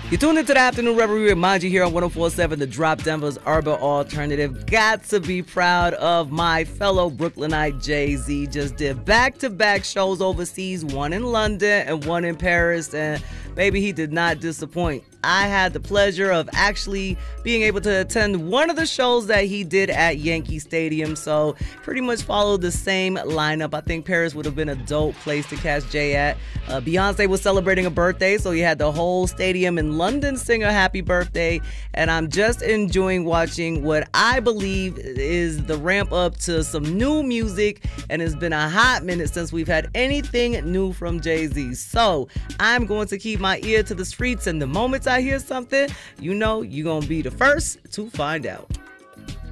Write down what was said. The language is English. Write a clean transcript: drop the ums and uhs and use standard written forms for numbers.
You tuned into the Afternoon Reverie with Manji here on 104.7 The Drop, Denver's urban alternative. Got to be proud of my fellow Brooklynite Jay-Z. Just did back-to-back shows overseas, one in London and one in Paris, and baby, he did not disappoint. I had the pleasure of actually being able to attend one of the shows that he did at Yankee Stadium, so pretty much followed the same lineup. I think Paris would have been a dope place to catch Jay at. Beyonce was celebrating a birthday, so he had the whole stadium in London sing a happy birthday, and I'm just enjoying watching what I believe is the ramp up to some new music, and it's been a hot minute since we've had anything new from Jay-Z. So I'm going to keep my ear to the streets, and the moment I hear something, you know you're going to be the first to find out.